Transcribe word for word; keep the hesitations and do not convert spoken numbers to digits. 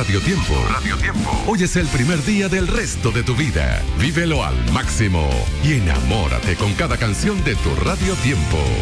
Radio Tiempo. Radio Tiempo. Hoy es el primer día del resto de tu vida. Vívelo al máximo y enamórate con cada canción de tu Radio Tiempo.